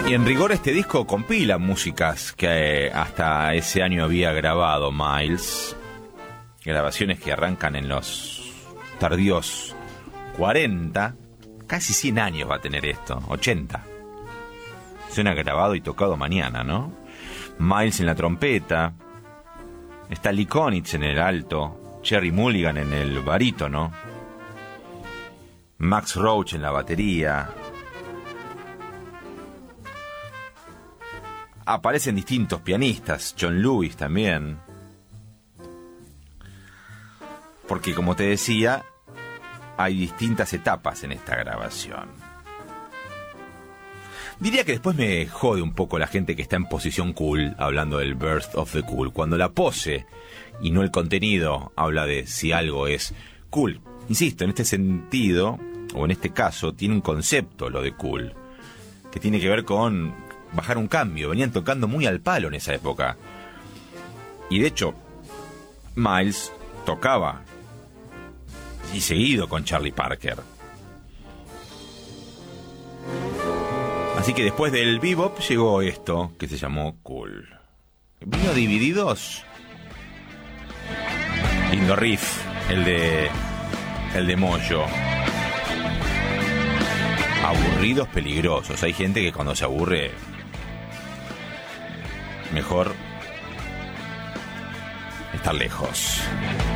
Y en rigor este disco compila músicas que hasta ese año había grabado Miles. Grabaciones que arrancan en los tardíos 40. Casi 100 años va a tener esto, 80. Suena grabado y tocado mañana, ¿no? Miles en la trompeta. Está Lee Konitz en el alto. Gerry Mulligan en el barítono. Max Roach en la batería. Aparecen distintos pianistas, John Lewis también. Porque como te decía, hay distintas etapas en esta grabación. Diría que después me jode un poco la gente que está en posición cool, hablando del birth of the cool, cuando la pose y no el contenido habla de si algo es cool. Insisto, en este sentido, o en este caso, tiene un concepto lo de cool, que tiene que ver con bajar un cambio. Venían tocando muy al palo en esa época. Y de hecho, Miles tocaba y seguido con Charlie Parker. Así que después del bebop llegó esto que se llamó cool. Vino Divididos. Lindo riff, el de Moyo. Aburridos peligrosos. Hay gente que cuando se aburre mejor estar lejos.